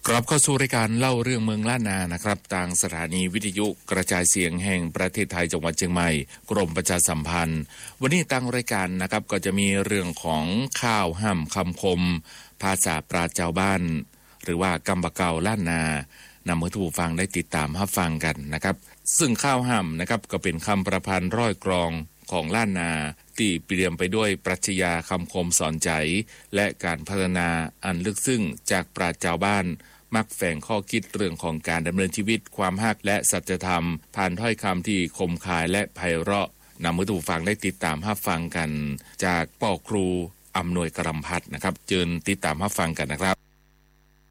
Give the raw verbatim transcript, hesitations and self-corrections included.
กลับเข้าสู่รายการเล่าเรื่องเมืองล้านนานะครับทางสถานีวิทยุกระจายเสียงแห่งประเทศไทยจังหวัดเชียงใหม่กรมประชาสัมพันธ์วันนี้ทางรายการนะครับก็จะมีเรื่องของข้าวห่ำคำคมภาษาปราชญ์ชาวบ้านหรือว่ากำบะเก่าล้านนานำมาให้ผู้ฟังได้ติดตามรับฟังกันนะครับซึ่งข้าวห่ำนะครับก็เป็นคำประพันธ์ร้อยกรองของล้านนาที่เปลี่ยนไปด้วยปรัชญาคำคมสอนใจและการพัฒนาอันลึกซึ้งจากปราชญ์ชาวบ้านมักแฝงข้อคิดเรื่องของการดำเนินชีวิตความฮักและสัจธรรมผ่านถ้อยคำที่คมคายและไพเราะนำให้ผู้ฟังได้ติดตามรับฟังกันจากป่อครูอำนวยกรำพัฒน์นะครับเชิญติดตามรับฟังกันนะครับ